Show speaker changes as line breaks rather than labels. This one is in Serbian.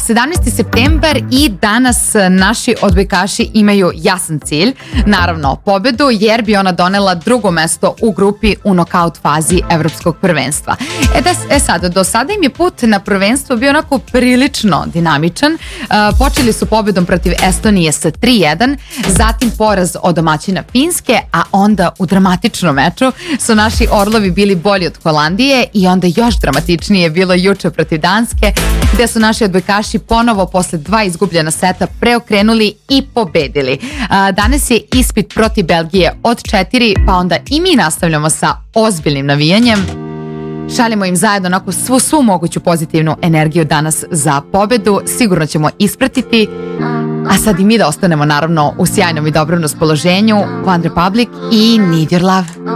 17. septembar i danas naši odbojkaši imaju jasan cilj, naravno pobedu, jer bi ona donela drugo mesto u grupi u nokaut fazi evropskog prvenstva. Sad, do sada im je put na prvenstvo bio onako prilično dinamičan. Počeli su pobedom protiv Estonije sa 3-1, zatim poraz od domaćina Finske, a onda u dramatičnom meču su naši Orlovi bili bolji od Holandije i onda još dramatičnije bilo juče protiv Danske, gde su naši odbojkaši ponovo posle 2 izgubljena seta preokrenuli i pobedili. Danas je ispit protiv Belgije od 4, pa onda i mi nastavljamo sa ozbiljnim navijanjem. Šaljemo im zajedno onako svu moguću pozitivnu energiju danas za pobedu. Sigurno ćemo ispratiti. A sad i mi da ostanemo naravno u sjajnom i dobrom raspoloženju. One Republic i Need Your Love.